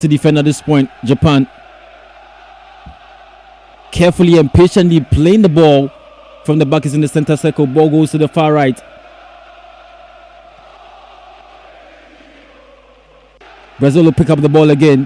to defend at this point. Japan carefully and patiently playing the ball from the back is in the center circle. Ball goes to the far right. Brazil will pick up the ball again.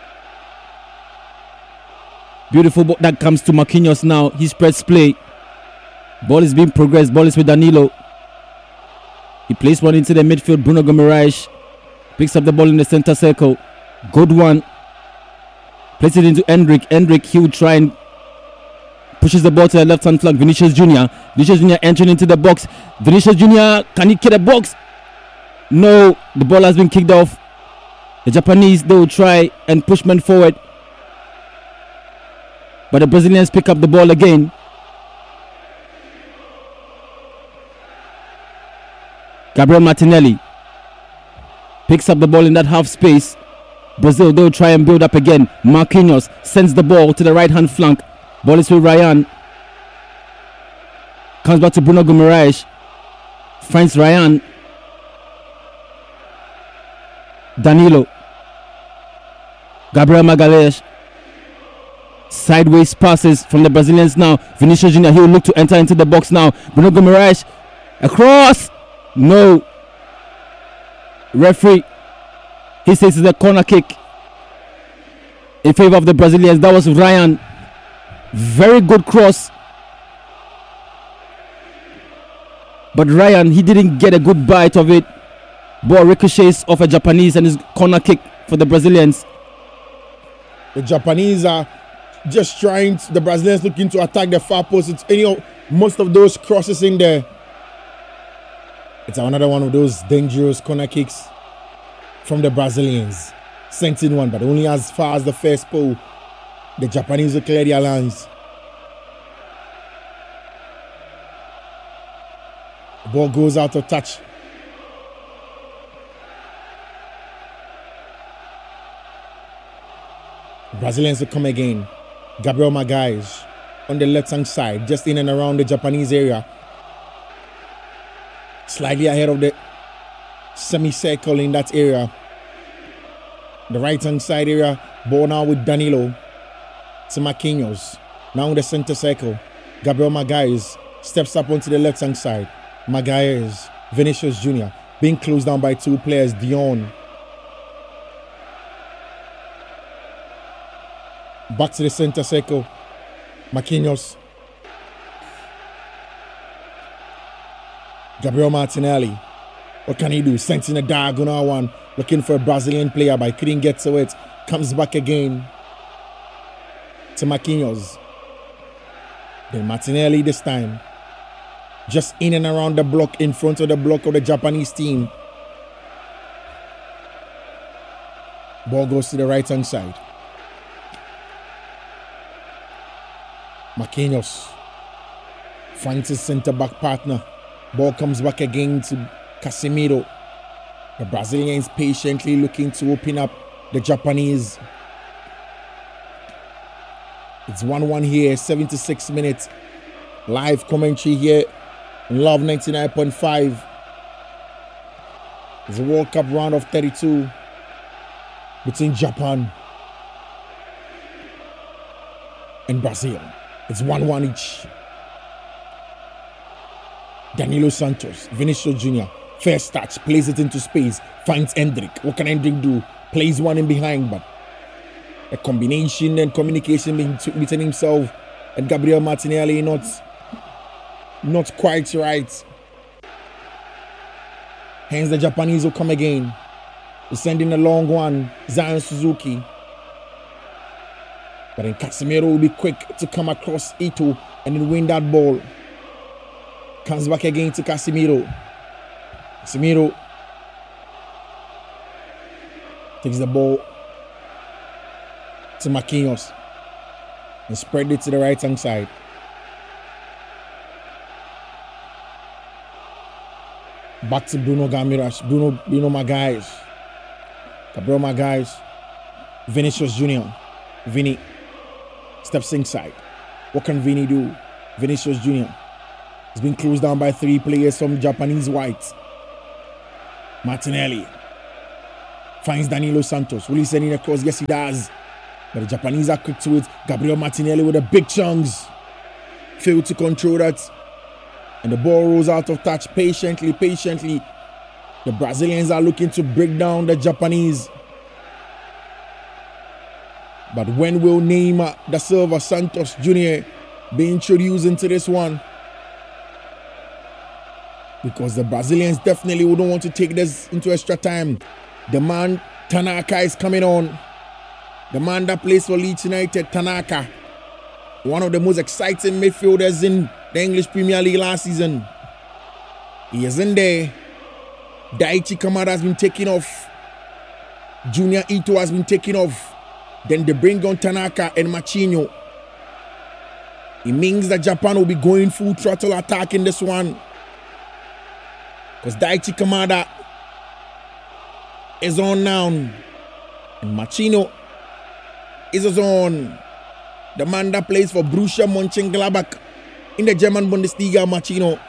Beautiful ball that comes to Marquinhos now. He spreads play. Ball is being progressed. Ball is with Danilo. He plays one into the midfield. Bruno Guimaraes picks up the ball in the center circle. Good one. Plays it into Endrick. Endrick, he will try and pushes the ball to the left hand flank. Vinicius Junior. Vinicius Junior entering into the box. Vinicius Junior, can he kick the box? No, the ball has been kicked off. The Japanese, they will try and push men forward, but the Brazilians pick up the ball again. Gabriel Martinelli picks up the ball in that half space. Brazil, they will try and build up again. Marquinhos sends the ball to the right hand flank. Ball is with Ryan. Comes back to Bruno Guimaraes. Finds Ryan. Danilo. Gabriel Magalhaes. Sideways passes from the Brazilians now. Vinicius Junior, he will look to enter into the box now. Bruno Guimaraes. Across. No. Referee, he says it's a corner kick in favor of the Brazilians. That was Ryan. Very good cross. But Ryan, he didn't get a good bite of it. Ball ricochets off a Japanese and is corner kick for the Brazilians. The Japanese are just trying, the Brazilians looking to attack the far post. It's, most of those crosses in there. It's another one of those dangerous corner kicks from the Brazilians. Sent in one, but only as far as the first pole. The Japanese will clear their lines. The ball goes out of touch. Brazilians will come again. Gabriel Magalhaes on the left-hand side, just in and around the Japanese area. Slightly ahead of the semicircle in that area. The right-hand side area, ball now with Danilo to Marquinhos. Now in the center circle. Gabriel Magalhaes steps up onto the left-hand side. Magalhaes, Vinicius Junior being closed down by two players, Dion. Back to the center circle. Marquinhos. Gabriel Martinelli. What can he do? Sent in a diagonal one. Looking for a Brazilian player, but he couldn't get to it. Comes back again to Marquinhos. Then Martinelli this time. Just in and around the block, in front of the block of the Japanese team. Ball goes to the right-hand side. Marquinhos finds his centre-back partner. Ball comes back again to Casemiro. The Brazilians patiently looking to open up the Japanese. It's 1-1 here, 76 minutes. Live commentary here on Love 99.5. It's a World Cup round of 32 between Japan and Brazil. It's 1-1 each. Danilo Santos, Vinicius Junior, first touch, plays it into space, finds Endrick. What can Endrick do? Plays one in behind, but a combination and communication between himself and Gabriel Martinelli not quite right. Hence the Japanese will come again. They're sending a long one, Zion Suzuki. But then Casemiro will be quick to come across Ito and then win that ball. Comes back again to Casemiro. Casemiro takes the ball to Marquinhos and spread it to the right-hand side. Back to Bruno Magalhaes. Gabriel Magalhaes. Vinicius Junior. Vini steps inside. What can Vini do? Vinicius Junior has been closed down by three players from Japanese white. Martinelli Finds Danilo Santos. Will he send it across? Yes, he does. But the Japanese are quick to it. Gabriel Martinelli with the big chunks. Failed to control that. And the ball rolls out of touch patiently. The Brazilians are looking to break down the Japanese. But when will Neymar da Silva Santos Jr. be introduced into this one? Because the Brazilians definitely wouldn't want to take this into extra time. The man Tanaka is coming on. The man that plays for Leeds United, Tanaka. One of the most exciting midfielders in the English Premier League last season. He is in there. Daichi Kamada has been taken off. Junior Ito has been taken off. Then they bring on Tanaka and Machinho. It means that Japan will be going full throttle attack in this one. Because Daichi Kamada is on now. And Machinho is on. The man that plays for Borussia Mönchengladbach in the German Bundesliga, Machinho.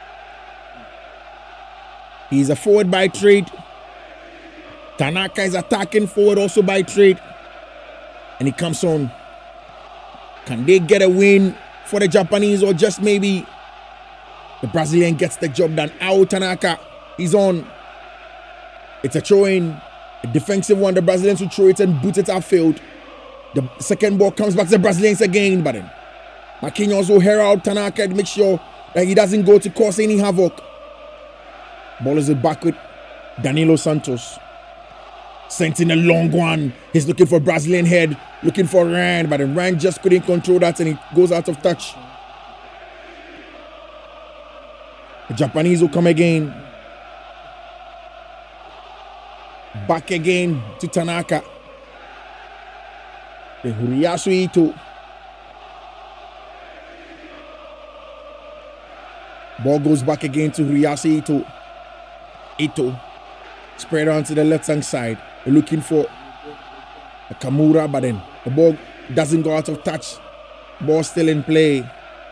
He's a forward by trade. Tanaka is attacking forward also by trade. And he comes on. Can they get a win for the Japanese, or just maybe the Brazilian gets the job done? Ao Tanaka, he's on. It's a throw-in, a defensive one. The Brazilians will throw it and boot it outfield. The second ball comes back to the Brazilians again, but then Marquinhos will herald Tanaka to make sure that he doesn't go to cause any havoc. Ball is back with Danilo Santos. Sent in a long one. He's looking for Brazilian head, looking for Rand, but then Rand just couldn't control that and it goes out of touch. The Japanese will come again. Back again to Tanaka. Then Huriyasu Ito. Ball goes back again to Huriyasu Ito. Ito spread onto the left hand side. They're looking for a Kamura, but then the ball doesn't go out of touch. Ball still in play.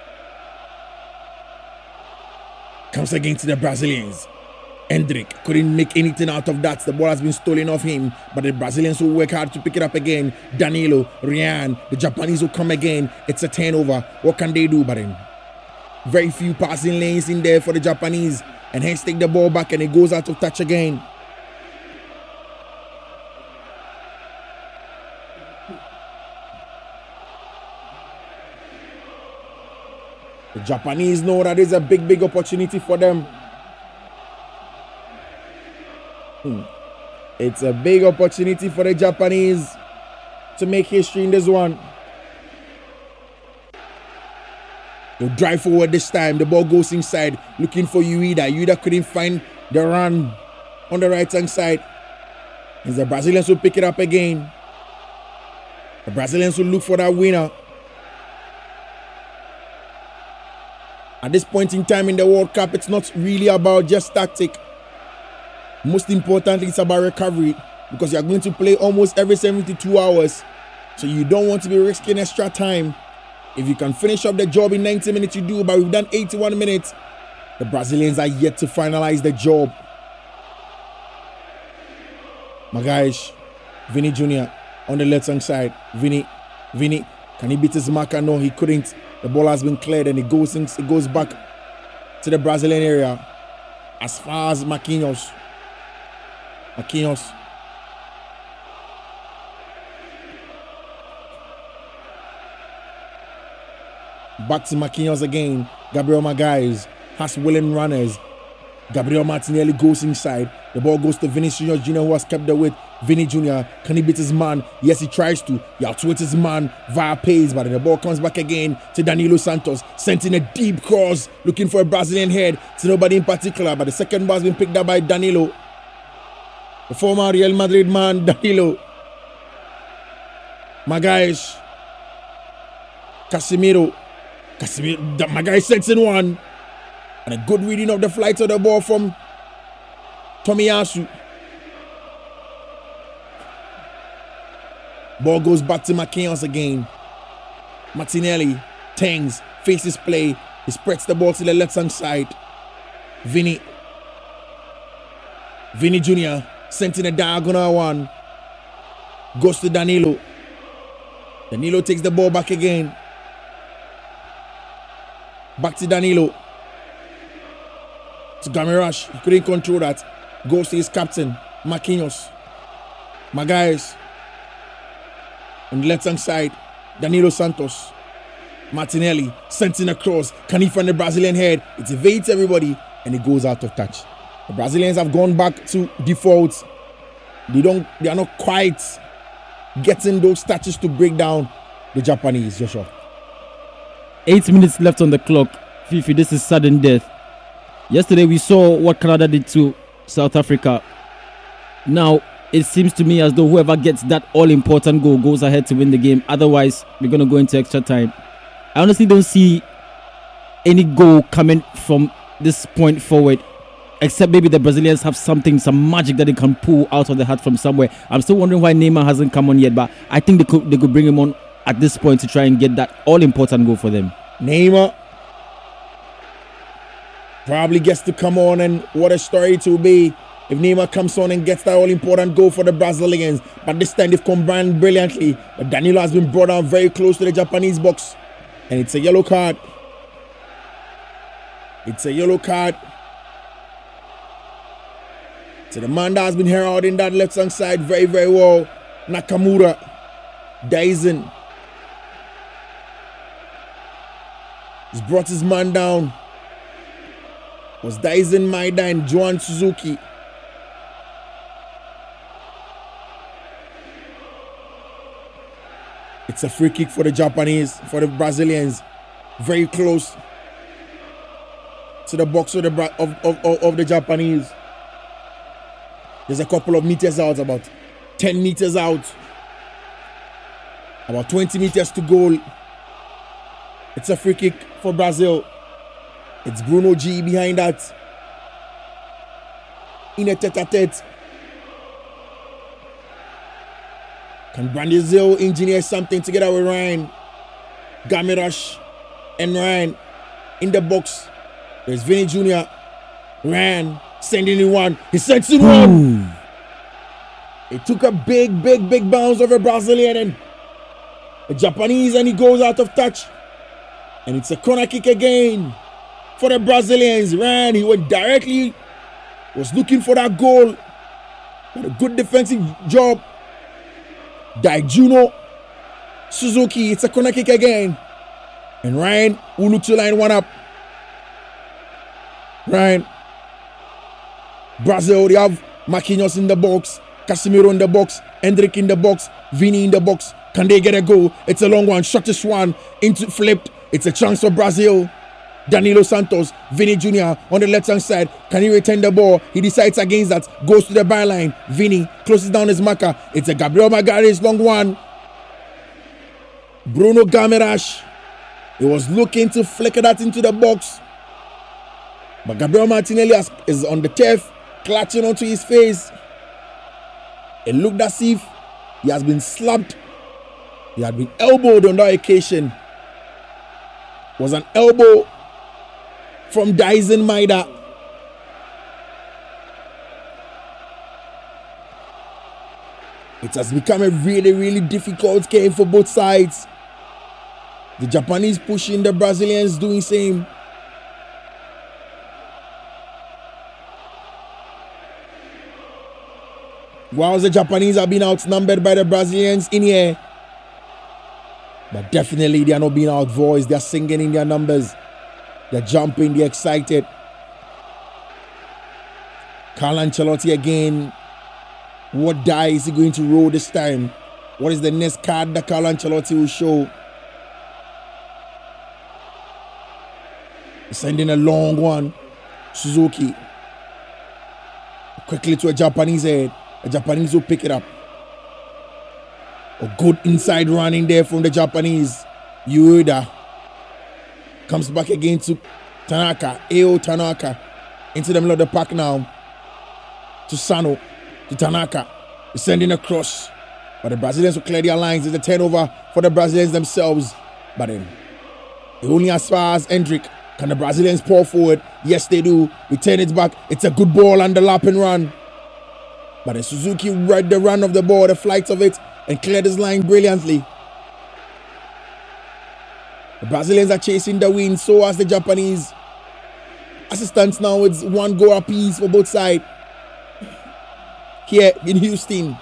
Comes again to the Brazilians. Hendrick couldn't make anything out of that. The ball has been stolen off him, but the Brazilians will work hard to pick it up again. Danilo, Ryan, the Japanese will come again. It's a turnover. What can they do? But then very few passing lanes in there for the Japanese, and hence take the ball back and it goes out of touch again. The Japanese know that it's a big opportunity for them. It's a big opportunity for the Japanese to make history in this one. They'll drive forward this time. The ball goes inside, looking for Ueda. Ueda couldn't find the run on the right-hand side. And the Brazilians will pick it up again. The Brazilians will look for that winner. At this point in time in the World Cup, it's not really about just tactic. Most importantly, it's about recovery, because you're going to play almost every 72 hours. So you don't want to be risking extra time. If you can finish up the job in 90 minutes, you do, but we've done 81 minutes. The Brazilians are yet to finalize the job. Magalhães, Vini Jr. on the left-hand side. Vini, can he beat his marker? No, he couldn't. The ball has been cleared and it goes back to the Brazilian area. As far as Marquinhos. Back to Marquinhos again. Gabriel Magalhães has willing runners. Gabriel Martinelli goes inside. The ball goes to Vinicius Jr., who has kept the width. Vini Jr., can he beat his man? Yes, he tries to. He outwits his man via pace, but the ball comes back again to Danilo Santos. Sent in a deep cross, looking for a Brazilian head. To nobody in particular, but the second ball has been picked up by Danilo. The former Real Madrid man, Danilo. Magalhães. Casemiro, Magalhães sets in one. And a good reading of the flight of the ball from Tomiyasu. Ball goes back to Marquinhos again. Martinelli, Tangs, faces play. He spreads the ball to the left-hand side. Vini Jr. Sent in a diagonal one. Goes to Danilo. Danilo takes the ball back again. Back to Danilo. To Gamirash. He couldn't control that. Goes to his captain, Marquinhos. Magalhães. On the left hand side, Danilo Santos. Martinelli sends in a cross. Can he find the Brazilian head? It evades everybody and it goes out of touch. The Brazilians have gone back to default. They are not quite getting those touches to break down the Japanese, Joshua. 8 minutes left on the clock. Fifi, this is sudden death. Yesterday we saw what Canada did to South Africa. Now it seems to me as though whoever gets that all-important goal goes ahead to win the game. Otherwise, we're going to go into extra time. I honestly don't see any goal coming from this point forward, except maybe the Brazilians have something, some magic that they can pull out of the hat from somewhere. I'm still wondering why Neymar hasn't come on yet, but I think they could bring him on at this point to try and get that all-important goal for them. Neymar probably gets to come on, and what a story it will be if Neymar comes on and gets that all-important goal for the Brazilians. But this time they've combined brilliantly. But Danilo has been brought down very close to the Japanese box. And it's a yellow card. It's a yellow card. So the man that has been heralding that left-hand side very, very well. Nakamura. Dyson. He's brought his man down. It was Dyson Maeda and Johan Suzuki. It's a free kick for the Japanese, for the Brazilians. Very close to the box of the Japanese. There's a couple of meters out, about 10 meters out. About 20 meters to goal. It's a free kick for Brazil. It's Bruno G behind that. In a tete-a-tete. Can Brazil engineer something together with Ryan? Gamirash and Ryan in the box. There's Vinny Jr. Ryan sending in one. He sends in one. He took a big bounce over Brazilian and the Japanese, and he goes out of touch. And it's a corner kick again for the Brazilians. Ryan, he went directly, was looking for that goal. But a good defensive job. Daijuno Suzuki, it's a corner kick again. And Ryan will look to line one up. Ryan. Brazil, they have Marquinhos in the box, Casemiro in the box, Hendrick in the box, Vini in the box. Can they get a goal? It's a long one, shortest one, into flipped. It's a chance for Brazil. Danilo Santos, Vini Jr. on the left-hand side. Can he return the ball? He decides against that. Goes to the byline. Vini closes down his marker. It's a Gabriel Magalhães long one. Bruno Gamirash. He was looking to flicker that into the box. But Gabriel Martinelli is on the turf, clutching onto his face. It looked as if he has been slapped. He had been elbowed on that occasion. It was an elbow from Dyson Maeda. It has become a really difficult game for both sides. The Japanese pushing, the Brazilians doing same. Whilst the Japanese are being outnumbered by the Brazilians in here. But definitely they are not being outvoiced. They are singing in their numbers. They're jumping, they're excited. Carlo Ancelotti again. What die is he going to roll this time? What is the next card that Carlo Ancelotti will show? He's sending a long one. Suzuki. Quickly to a Japanese head. The Japanese will pick it up. A good inside running there from the Japanese. Ueda comes back again to Tanaka. Ao Tanaka into the middle of the park now. To Sano. To Tanaka. He's sending a cross. But the Brazilians will clear their lines. It's a turnover for the Brazilians themselves. But then, only as far as Hendrick. Can the Brazilians pour forward? Yes, they do. Return it back. It's a good ball and the lap and run. But the Suzuki read the run of the ball, the flight of it, and cleared his line brilliantly. The Brazilians are chasing the win, so as the Japanese. Assistants now, it's 1 goal apiece for both sides. Here in Houston.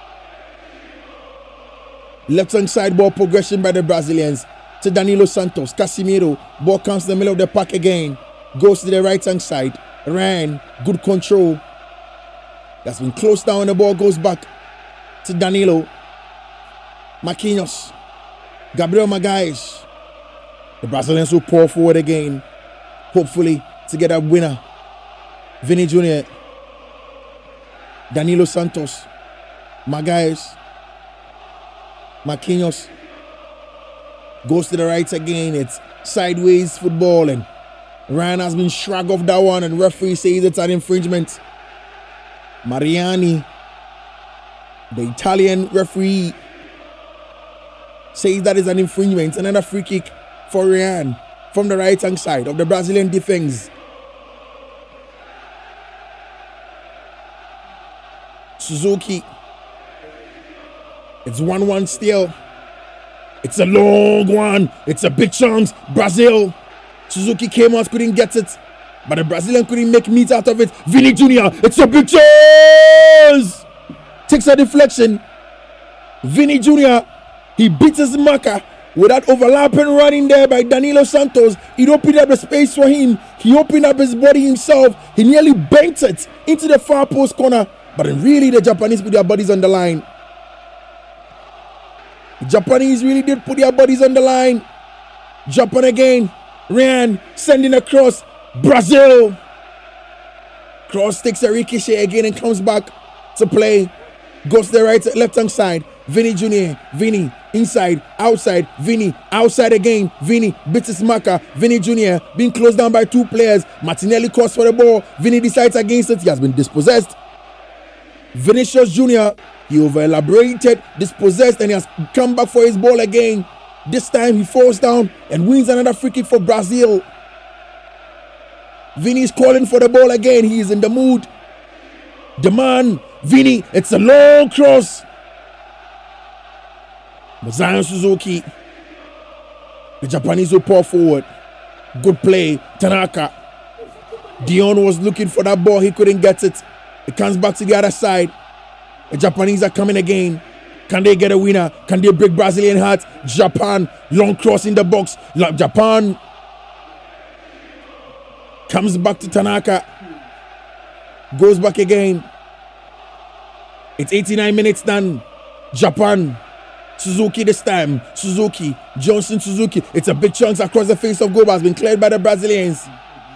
Left hand side ball progression by the Brazilians to Danilo Santos. Casemiro, ball comes to the middle of the park again. Goes to the right hand side. Ran, good control. That's been closed down. The ball goes back to Danilo. Marquinhos. Gabriel Magalhães. The Brazilians will pour forward again. Hopefully to get a winner. Vini Jr. Danilo Santos. Magalhães. Marquinhos. Goes to the right again. It's sideways football, and Ryan has been shrugged off that one, and referee says it's an infringement. Mariani, the Italian referee, says that is an infringement. Another free kick for Ryan from the right hand side of the Brazilian defense. Suzuki. It's 1-1 still. It's a long one. It's a big chance. Brazil. Suzuki came out, couldn't get it. But the Brazilian couldn't make meat out of it. Vini Jr. It's a big chance. Takes a deflection. Vini Jr. He beats his marker with that overlapping running there by Danilo Santos. It opened up the space for him. He opened up his body himself. He nearly bent it into the far post corner. But really, the Japanese put their bodies on the line. The Japanese really did put their bodies on the line. Japan again. Ryan sending across. Brazil. Cross takes a ricochet again and comes back to play. Goes to the right, left hand side. Vini Jr. Vini inside, outside. Vini outside again. Vini beats his marker. Vini Jr. being closed down by 2 players. Martinelli calls for the ball. Vini decides against it. He has been dispossessed. Vinicius Jr. He over-elaborated, dispossessed, and he has come back for his ball again. This time he falls down and wins another free kick for Brazil. Vini is calling for the ball again. He is in the mood. The man, Vini, it's a long cross. But Zion Suzuki. The Japanese will pour forward. Good play. Tanaka. Dion was looking for that ball. He couldn't get it. It comes back to the other side. The Japanese are coming again. Can they get a winner? Can they break Brazilian heart? Japan, long cross in the box. Japan comes back to Tanaka. Goes back again. It's 89 minutes done. Japan. Suzuki this time. Suzuki. Johnson Suzuki. It's a big chance across the face of goal. Has been cleared by the Brazilians.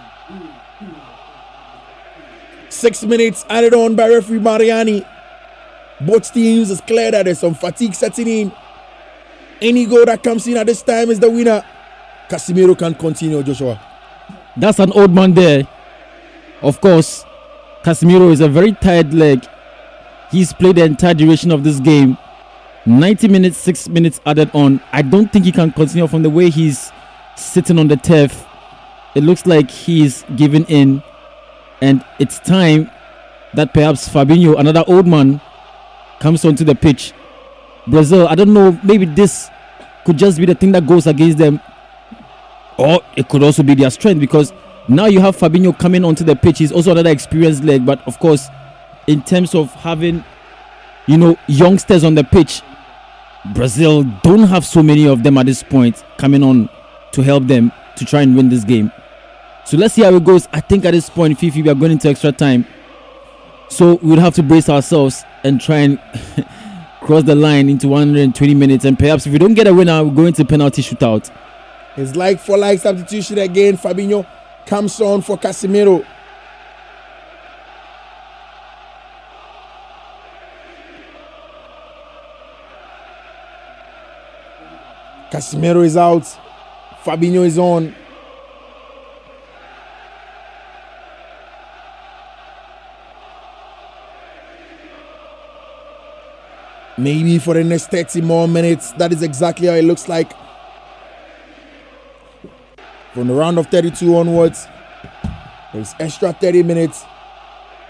6 minutes added on by referee Mariani. Both teams is clear that there's some fatigue setting in. Any goal that comes in at this time is the winner. Casemiro can continue, Joshua. That's an old man there. Of course, Casemiro is a very tired leg. He's played the entire duration of this game. 90 minutes, 6 minutes added on. I don't think he can continue from the way he's sitting on the turf. It looks like he's giving in. And it's time that perhaps Fabinho, another old man, comes onto the pitch. Brazil, I don't know, maybe this could just be the thing that goes against them. Or it could also be their strength, because now you have Fabinho coming onto the pitch. He's also another experienced leg. But of course, in terms of having, youngsters on the pitch, Brazil don't have so many of them at this point coming on to help them to try and win this game. So let's see how it goes. I think at this point, Fifi, we are going into extra time. So we'll have to brace ourselves and try and cross the line into 120 minutes. And perhaps if we don't get a winner, we'll go into penalty shootout. It's like for like substitution again. Fabinho comes on for Casemiro. Casemiro is out. Fabinho is on. Maybe for the next 30 more minutes. That is exactly how it looks like. From the round of 32 onwards, there's extra 30 minutes